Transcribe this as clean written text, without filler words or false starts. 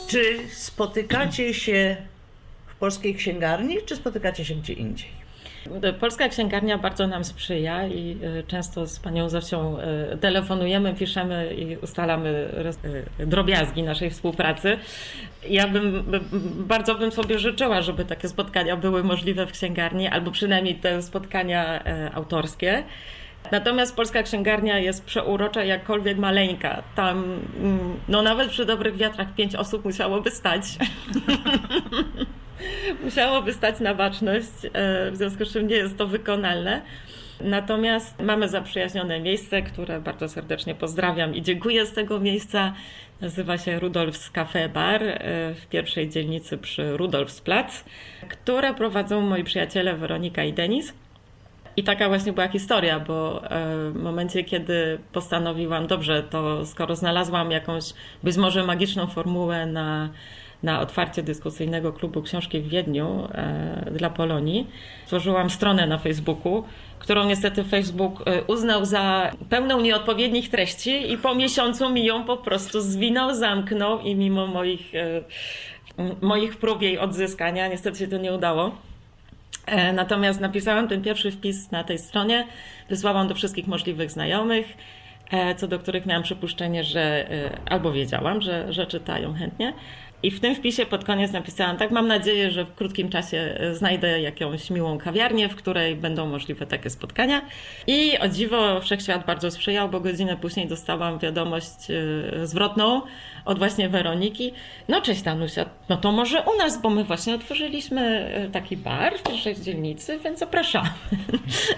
Czy spotykacie się w polskiej księgarni, czy spotykacie się gdzie indziej? Polska księgarnia bardzo nam sprzyja i często z panią Zosią telefonujemy, piszemy i ustalamy drobiazgi naszej współpracy. Bardzo bym sobie życzyła, żeby takie spotkania były możliwe w księgarni, albo przynajmniej te spotkania autorskie. Natomiast polska księgarnia jest przeurocza, jakkolwiek maleńka. Tam nawet przy dobrych wiatrach 5 osób musiałoby stać. Musiałoby stać na baczność, w związku z czym nie jest to wykonalne. Natomiast mamy zaprzyjaźnione miejsce, które bardzo serdecznie pozdrawiam i dziękuję z tego miejsca. Nazywa się Rudolfs Café Bar w pierwszej dzielnicy przy Rudolfsplatz, które prowadzą moi przyjaciele Weronika i Denis. I taka właśnie była historia, bo w momencie, kiedy postanowiłam, dobrze, to skoro znalazłam jakąś być może magiczną formułę na otwarcie dyskusyjnego klubu książki w Wiedniu dla Polonii, stworzyłam stronę na Facebooku, którą niestety Facebook uznał za pełną nieodpowiednich treści i po miesiącu mi ją po prostu zwinął, zamknął i mimo moich prób jej odzyskania niestety się to nie udało. Natomiast napisałam ten pierwszy wpis na tej stronie, wysłałam do wszystkich możliwych znajomych, co do których miałam przypuszczenie, że albo wiedziałam, że czytają chętnie. I w tym wpisie pod koniec napisałam, tak, mam nadzieję, że w krótkim czasie znajdę jakąś miłą kawiarnię, w której będą możliwe takie spotkania. I o dziwo wszechświat bardzo sprzyjał, bo godzinę później dostałam wiadomość zwrotną od właśnie Weroniki. No cześć Danusia, no to może u nas, bo my właśnie otworzyliśmy taki bar w pierwszej dzielnicy, więc zapraszamy.